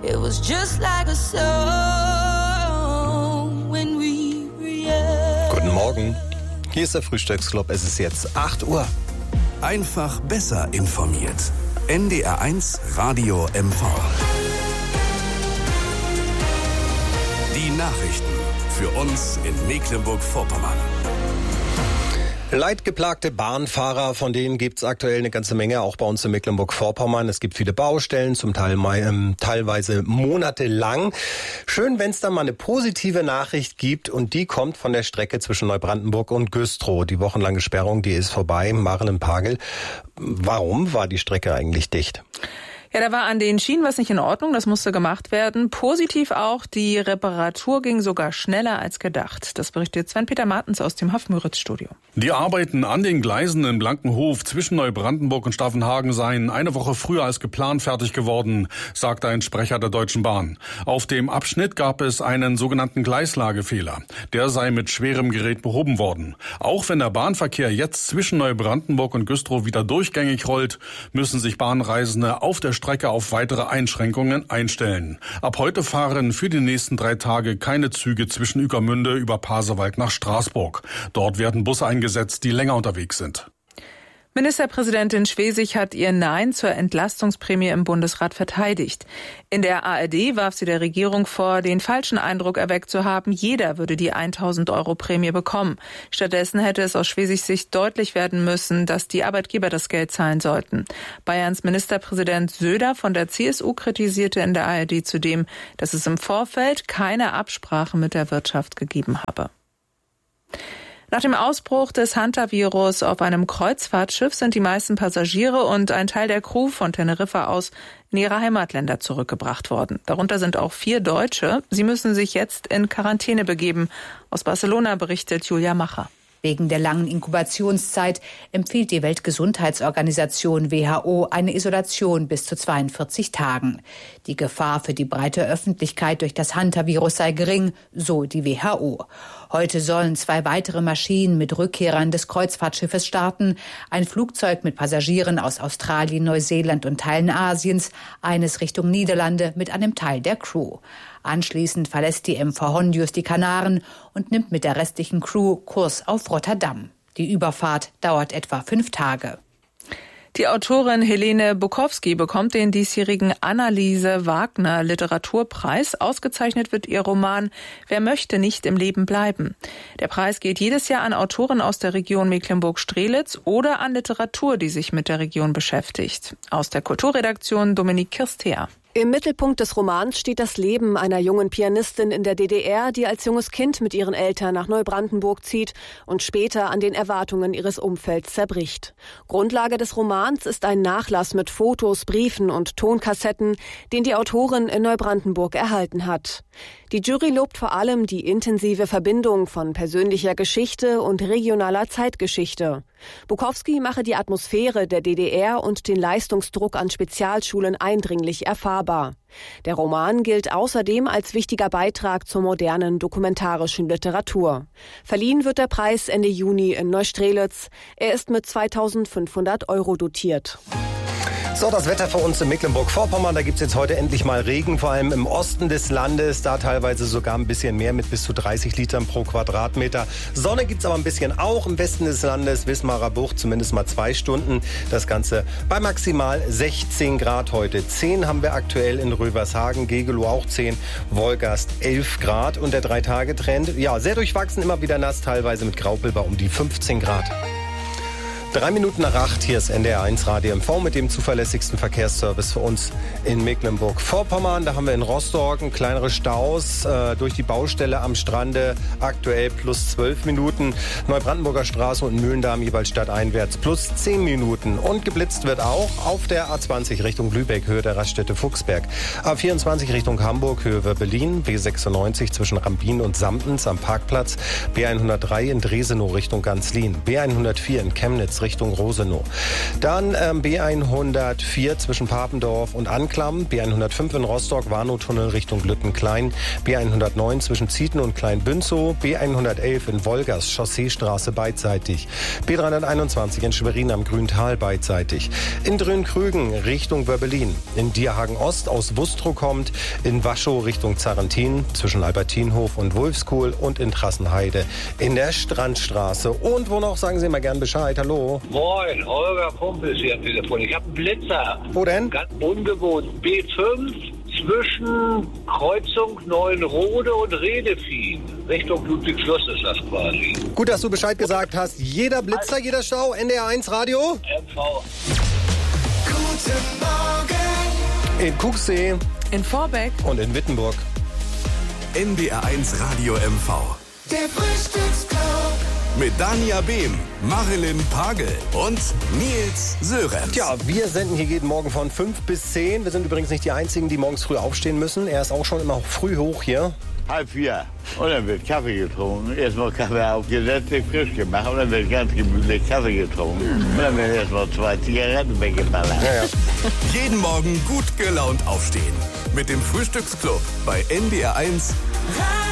It was just like a song when we were young. Guten Morgen. Hier ist der Frühstücksclub. Es ist jetzt 8 Uhr. Einfach besser informiert. NDR1 Radio MV. Die Nachrichten für uns in Mecklenburg-Vorpommern. Leidgeplagte Bahnfahrer, von denen gibt's aktuell eine ganze Menge, auch bei uns in Mecklenburg-Vorpommern. Es gibt viele Baustellen, zum Teil teilweise monatelang. Schön, wenn es dann mal eine positive Nachricht gibt, und die kommt von der Strecke zwischen Neubrandenburg und Güstrow. Die wochenlange Sperrung, die ist vorbei. Maren Pagel, warum war die Strecke eigentlich dicht? Ja, da war an den Schienen was nicht in Ordnung, das musste gemacht werden. Positiv auch, die Reparatur ging sogar schneller als gedacht. Das berichtet Sven-Peter Martens aus dem Haff-Müritz-Studio. Die Arbeiten an den Gleisen in Blankenhof zwischen Neubrandenburg und Staffenhagen seien eine Woche früher als geplant fertig geworden, sagte ein Sprecher der Deutschen Bahn. Auf dem Abschnitt gab es einen sogenannten Gleislagefehler. Der sei mit schwerem Gerät behoben worden. Auch wenn der Bahnverkehr jetzt zwischen Neubrandenburg und Güstrow wieder durchgängig rollt, müssen sich Bahnreisende auf der Strecke auf weitere Einschränkungen einstellen. Ab heute fahren für die nächsten 3 Tage keine Züge zwischen Ueckermünde über Pasewalk nach Straßburg. Dort werden Busse eingesetzt, die länger unterwegs sind. Ministerpräsidentin Schwesig hat ihr Nein zur Entlastungsprämie im Bundesrat verteidigt. In der ARD warf sie der Regierung vor, den falschen Eindruck erweckt zu haben, jeder würde die 1.000 € Prämie bekommen. Stattdessen hätte es aus Schwesigs Sicht deutlich werden müssen, dass die Arbeitgeber das Geld zahlen sollten. Bayerns Ministerpräsident Söder von der CSU kritisierte in der ARD zudem, dass es im Vorfeld keine Absprache mit der Wirtschaft gegeben habe. Nach dem Ausbruch des Hantavirus auf einem Kreuzfahrtschiff sind die meisten Passagiere und ein Teil der Crew von Teneriffa aus in ihre Heimatländer zurückgebracht worden. Darunter sind auch 4 Deutsche. Sie müssen sich jetzt in Quarantäne begeben. Aus Barcelona berichtet Julia Macher. Wegen der langen Inkubationszeit empfiehlt die Weltgesundheitsorganisation WHO eine Isolation bis zu 42 Tagen. Die Gefahr für die breite Öffentlichkeit durch das Hantavirus sei gering, so die WHO. Heute sollen 2 weitere Maschinen mit Rückkehrern des Kreuzfahrtschiffes starten. Ein Flugzeug mit Passagieren aus Australien, Neuseeland und Teilen Asiens, eines Richtung Niederlande mit einem Teil der Crew. Anschließend verlässt die MV Hondius die Kanaren und nimmt mit der restlichen Crew Kurs auf Rotterdam. Die Überfahrt dauert etwa 5 Tage. Die Autorin Helene Bukowski bekommt den diesjährigen Anneliese Wagner Literaturpreis. Ausgezeichnet wird ihr Roman Wer möchte nicht im Leben bleiben. Der Preis geht jedes Jahr an Autoren aus der Region Mecklenburg-Strelitz oder an Literatur, die sich mit der Region beschäftigt. Aus der Kulturredaktion Dominik Kirstea. Im Mittelpunkt des Romans steht das Leben einer jungen Pianistin in der DDR, die als junges Kind mit ihren Eltern nach Neubrandenburg zieht und später an den Erwartungen ihres Umfelds zerbricht. Grundlage des Romans ist ein Nachlass mit Fotos, Briefen und Tonkassetten, den die Autorin in Neubrandenburg erhalten hat. Die Jury lobt vor allem die intensive Verbindung von persönlicher Geschichte und regionaler Zeitgeschichte. Bukowski mache die Atmosphäre der DDR und den Leistungsdruck an Spezialschulen eindringlich erfahrbar. Der Roman gilt außerdem als wichtiger Beitrag zur modernen dokumentarischen Literatur. Verliehen wird der Preis Ende Juni in Neustrelitz. Er ist mit 2.500 € dotiert. So, das Wetter für uns in Mecklenburg-Vorpommern. Da gibt's jetzt heute endlich mal Regen, vor allem im Osten des Landes. Da teilweise sogar ein bisschen mehr mit bis zu 30 Litern pro Quadratmeter. Sonne gibt's aber ein bisschen auch im Westen des Landes. Wismarer Bucht zumindest mal 2 Stunden. Das Ganze bei maximal 16 Grad heute. 10 haben wir aktuell in Rövershagen, Gegelow auch 10, Wolgast 11 Grad. Und der 3-Tage-Trend, ja, sehr durchwachsen, immer wieder nass, teilweise mit Graupelbar um die 15 Grad. 3 Minuten nach 8, hier ist NDR1 Radio MV mit dem zuverlässigsten Verkehrsservice für uns in Mecklenburg-Vorpommern. Da haben wir in Rostock kleinere Staus durch die Baustelle am Strande, aktuell plus 12 Minuten. Neubrandenburger Straße und Mühlendamm jeweils stadteinwärts plus 10 Minuten. Und geblitzt wird auch auf der A20 Richtung Lübeck, Höhe der Raststätte Fuchsberg. A24 Richtung Hamburg, Höhe Berlin, B96 zwischen Rambin und Samtens am Parkplatz, B103 in Dresenow Richtung Ganzlin, B104 in Chemnitz Richtung Rosenow. Dann B104 zwischen Papendorf und Anklam, B105 in Rostock, Warnow-Tunnel Richtung Lüttenklein, B109 zwischen Zieten und Kleinbünzow, B111 in Wolgast, Chausseestraße beidseitig, B321 in Schwerin am Grüntal beidseitig, in Drönkrügen Richtung Wöbbelin, in Dierhagen Ost aus Wustrow kommt, in Waschow Richtung Zarrentin zwischen Albertinhof und Wulfskuhl und in Trassenheide in der Strandstraße. Und wo noch? Sagen Sie mal gern Bescheid. Hallo. Moin, Holger Kumpels hier am Telefon. Ich habe einen Blitzer. Wo denn? Ganz ungewohnt. B5 zwischen Kreuzung Neuenrode und Redefien. Richtung Ludwigslust ist das quasi. Gut, dass du Bescheid gesagt hast. Jeder Blitzer, jeder Stau, NDR1 Radio. MV. Guten Morgen. In Kuchsee. In Vorbeck. Und in Wittenburg. NDR1 Radio MV. Der Frühstücksclub. Mit Dania Behm, Marilyn Pagel und Nils Sörensen. Tja, wir senden hier jeden Morgen von 5 bis 10. Wir sind übrigens nicht die Einzigen, die morgens früh aufstehen müssen. Er ist auch schon immer früh hoch hier. 3:30. Und dann wird Kaffee getrunken. Erstmal Kaffee aufgesetzt, frisch gemacht. Und dann wird ganz gemütlich Kaffee getrunken. Und dann werden erstmal 2 Zigaretten weggeballert. Ja. Jeden Morgen gut gelaunt aufstehen. Mit dem Frühstücksclub bei NDR1